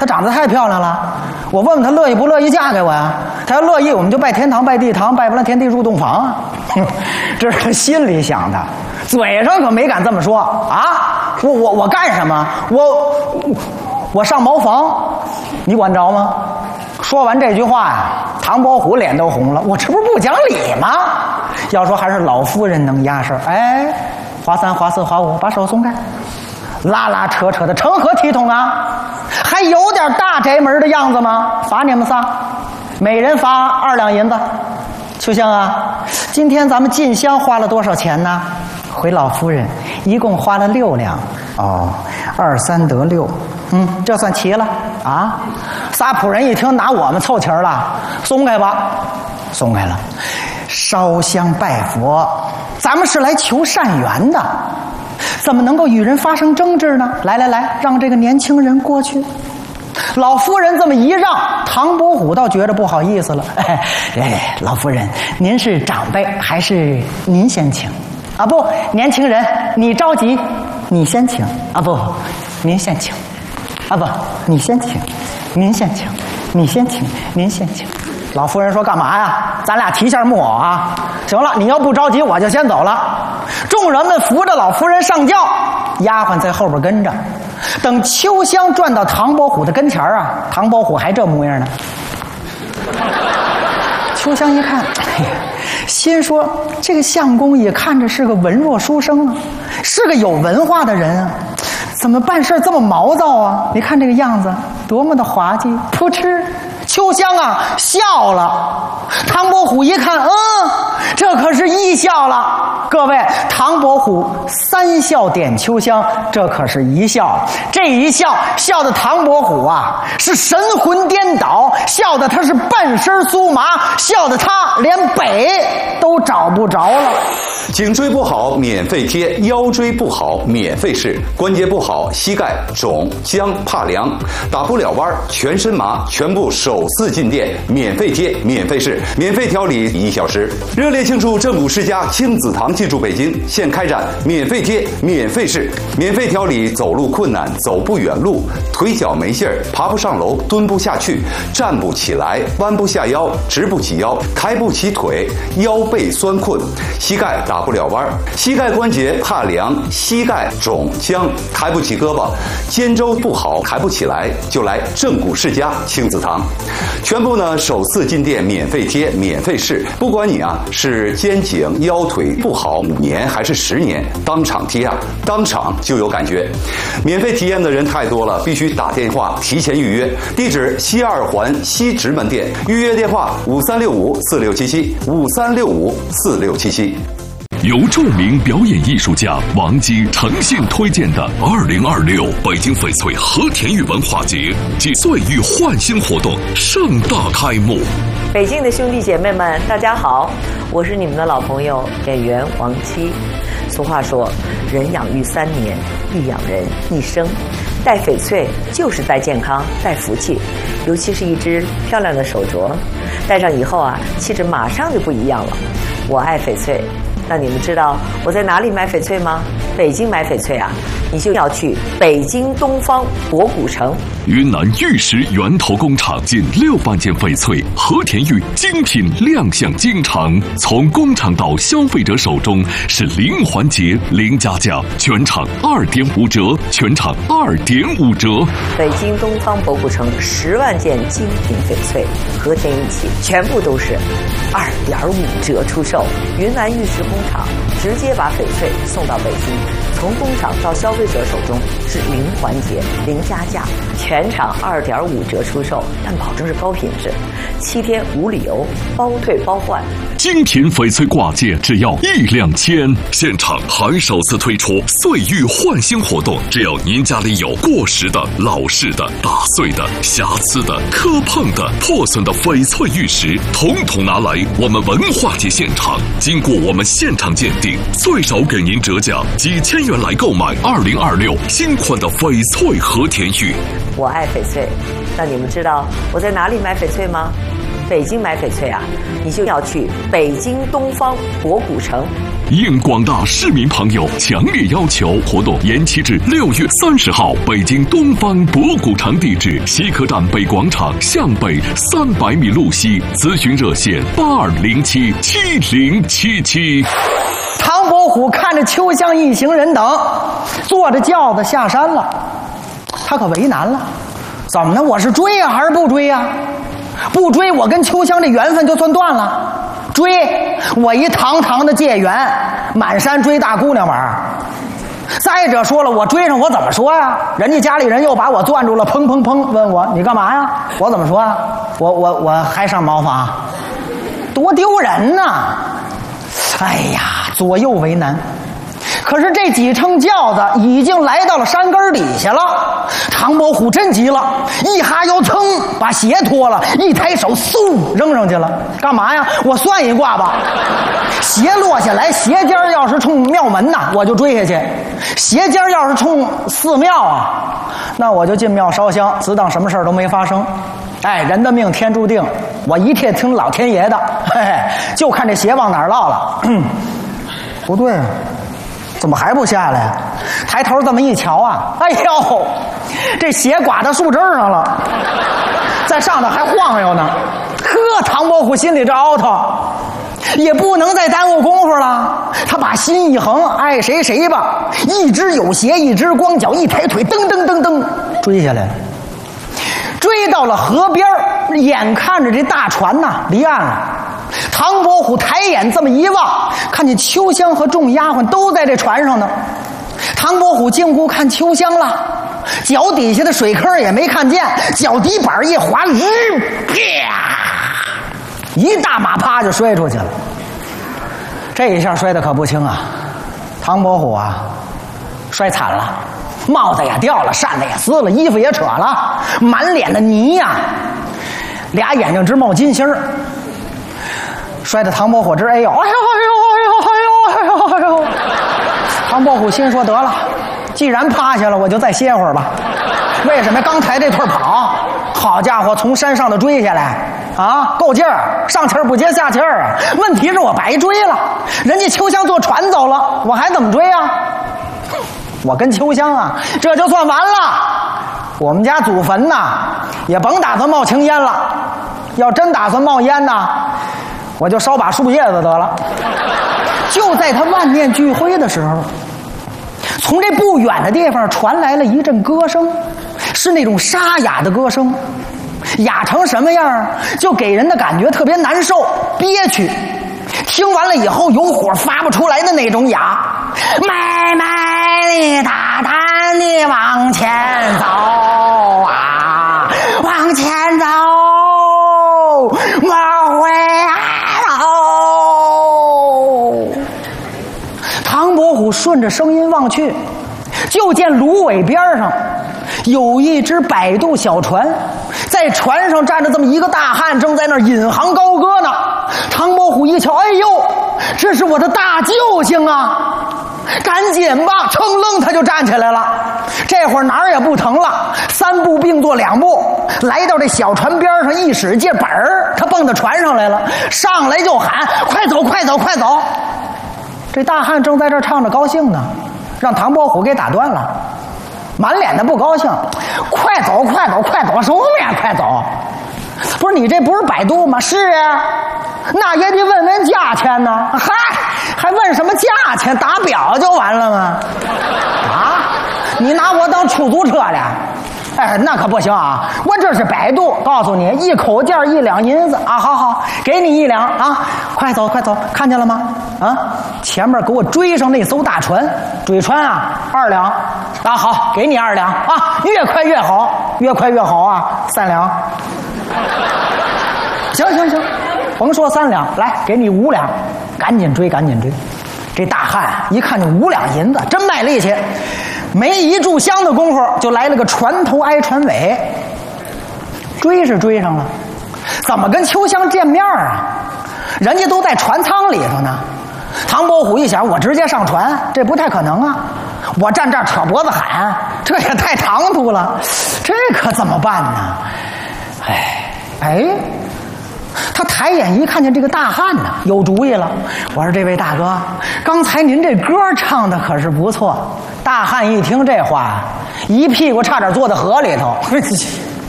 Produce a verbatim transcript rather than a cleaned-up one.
她长得太漂亮了。我问问她乐意不乐意嫁给我呀？她要乐意，我们就拜天堂拜地堂，拜不了天地入洞房啊。这是她心里想的，嘴上可没敢这么说啊。我我我干什么？我我上茅房，你管着吗？说完这句话呀，唐伯虎脸都红了。我这不是不讲理吗？要说还是老夫人能压事儿。哎，华三、华四、华五，把手松开，拉拉扯扯的，成何体统啊？还有点大宅门的样子吗？罚你们仨，每人罚二两银子。秋香啊，今天咱们进香花了多少钱呢？回老夫人，一共花了六两。哦，二三得六，嗯，这算齐了啊。仨仆人一听，拿我们凑齐了，松开吧，松开了。烧香拜佛，咱们是来求善缘的，怎么能够与人发生争执呢？来来来，让这个年轻人过去。老夫人这么一让，唐伯虎倒觉得不好意思了。哎，哎，老夫人，您是长辈，还是您先请？啊不，年轻人，你着急，你先请。啊不，您先请。啊不，你先请，您先请，你先请，您先请。老夫人说：“干嘛呀？咱俩提下木偶啊！行了，你要不着急，我就先走了。”众人们扶着老夫人上轿，丫鬟在后边跟着。等秋香转到唐伯虎的跟前啊，唐伯虎还这模样呢。秋香一看，哎呀，心说这个相公也看着是个文弱书生啊，是个有文化的人啊，怎么办事这么毛躁啊？你看这个样子，多么的滑稽！噗嗤。秋香啊笑了，唐伯虎一看，嗯，这可是一笑了。各位，唐伯虎三笑点秋香，这可是一笑。这一笑，笑的唐伯虎啊是神魂颠倒，笑的他是半身酥麻，笑的他连北都找不着了。 颈椎不好免费贴，腰椎不好免费试，关节不好膝盖肿僵怕凉，打不了弯全身麻，全部首次进店，免费贴免费试，免费调理一小时。热烈庆祝正骨世家亲子堂进驻北京，现开展免费贴免费试，免费调理走路困难走不远路，腿脚没劲儿，爬不上楼，蹲不下去，站不起来，弯不下腰，直不起腰，抬不起腿，腰背酸困，膝盖打不了弯，膝盖关节怕凉，膝盖肿僵，抬不起胳膊，肩周不好抬不起来，就来正骨世家亲子堂。全部呢首次进店免费贴免费试，不管你啊是肩颈腰腿不好五年还是十年，当场贴啊，当场就有感觉。免费体验的人太多了，必须打电话提前预约。地址西二环西直门店，预约电话五三六五四六七七五三六五四六七七。 由著名表演艺术家王姬诚信推荐的二零二六北京翡翠和田玉文化节暨岁玉焕新活动盛大开幕。 北京的兄弟姐妹们，大家好，我是你们的老朋友演员王姬。俗话说，人养育三年，必养人一生。戴翡翠就是戴健康，戴福气，尤其是一只漂亮的手镯，戴上以后啊，气质马上就不一样了。我爱翡翠。那你们知道我在哪里买翡翠吗？北京买翡翠啊，你就要去北京东方博古城。 云南玉石源头工厂近六万件翡翠和田玉精品亮相京城，从工厂到消费者手中是零环节零加价，全场二点五折，全场二点五折。 北京东方博古城十万件精品翡翠和田玉器，全部都是二点五折出售。云南玉石工厂直接把翡翠送到北京，从工厂到消费者手中是零环节零加价，全场二点五折出售，但保证是高品质，七天无理由，包退包换。 精品翡翠挂件只要一两千，现场还首次推出岁玉焕新活动，只要您家里有过时的、老式的、打碎的、瑕疵的、磕碰的、破损的翡翠玉石，统统拿来我们文化节现场，经过我们现场鉴定，最少给您折价几千元来购买二零二六新款的翡翠和田玉。 我爱翡翠，那你们知道我在哪里买翡翠吗？ 北京买翡翠啊，你就要去北京东方博古城。 应广大市民朋友强烈要求，活动延期至六月三十号。北京东方博古城地址：西客站北广场向北三百米路西。咨询热线：八二零七七零七七。 唐伯虎看着秋香一行人等坐着轿子下山了，他可为难了，怎么呢？我是追呀、啊、还是不追呀、啊？不追，我跟秋香这缘分就算断了。追，我一堂堂的解元，满山追大姑娘玩。再者说了，我追上我怎么说呀？人家家里人又把我攥住了，砰砰砰，问我你干嘛呀？我怎么说啊？我我我还上茅房，多丢人呐！哎呀，左右为难。可是这几乘轿子已经来到了山根底下了，唐伯虎真急了，一哈腰噌把鞋脱了，一抬手嗖扔上去了。干嘛呀？我算一卦吧，鞋落下来，鞋尖要是冲庙门呐，我就追下去；鞋尖要是冲寺庙啊，那我就进庙烧香，只当什么事儿都没发生。哎，人的命天注定，我一切听老天爷的，嘿嘿，就看这鞋往哪儿落了。嗯，不对，怎么还不下来？抬头这么一瞧啊，哎呦，这鞋挂到树枝上了，在上头还晃悠呢。呵，唐伯虎心里这凹头，也不能再耽误功夫了。他把心一横，爱谁谁吧，一只有鞋，一只光脚，一抬腿，噔噔噔噔追下来了。追到了河边，眼看着这大船呐离岸了。唐伯虎抬眼这么一望，看见秋香和众丫鬟都在这船上呢。唐伯虎进屋看秋香了，脚底下的水坑也没看见，脚底板一滑，日啪，一大马趴就摔出去了。这一下摔得可不轻啊！唐伯虎啊，摔惨了。帽子也掉了，扇子也撕了，衣服也扯了，满脸的泥呀、啊，俩眼睛直冒金星儿，摔得唐伯虎直哎呦哎呦哎呦哎呦哎呦哎呦！唐伯虎心说得了，既然趴下了，我就再歇会儿吧。为什么刚抬这腿跑？好家伙，从山上头追下来啊，够劲儿，上气儿不接下气儿啊！问题是我白追了，人家秋香坐船走了，我还怎么追啊？我跟秋香啊，这就算完了。我们家祖坟呐，也甭打算冒青烟了。要真打算冒烟呐，我就烧把树叶子得了。就在他万念俱灰的时候，从这不远的地方传来了一阵歌声，是那种沙哑的歌声，哑成什么样，就给人的感觉特别难受、憋屈。听完了以后，有火发不出来的那种哑。慢慢地大胆地往前走啊，往前走，往回走。唐伯虎顺着声音望去，就见芦苇边上有一只摆渡小船，在船上站着这么一个大汉，正在那儿引吭高歌呢。唐伯虎一瞧，哎呦，这是我的大救星啊！赶紧吧，噌楞他就站起来了。这会儿哪儿也不疼了，三步并作两步，来到这小船边上，一使劲本儿，他蹦到船上来了，上来就喊：“快走，快走，快走！”这大汉正在这唱着高兴呢，让唐伯虎给打断了，满脸的不高兴：“快走，快走，快走！什么呀？快走！不是你这不是摆渡吗？是啊。那也得问问价钱呢。嗨，还问什么价钱？打表就完了吗？啊，你拿我当出租车了？哎，那可不行啊！我这是摆渡，告诉你，一口价一两银子啊！好好，给你一两啊！快走，快走，看见了吗？啊，前面给我追上那艘大船，追船啊，二两啊！好，给你二两啊！越快越好，越快越好啊！三两。行行行。甭说三两，来给你五两，赶紧追，赶紧追。这大汉一看见五两银子，真卖力气，没一炷香的功夫，就来了个船头挨船尾。追是追上了，怎么跟秋香见面啊？人家都在船舱里头呢。唐伯虎一想，我直接上船，这不太可能啊！我站这儿扯脖子喊，这也太唐突了，这可怎么办呢？哎哎。 他抬眼一看见这个大汉呢，有主意了。我说：“这位大哥，刚才您这歌唱的可是不错。”大汉一听这话，一屁股差点坐在河里头。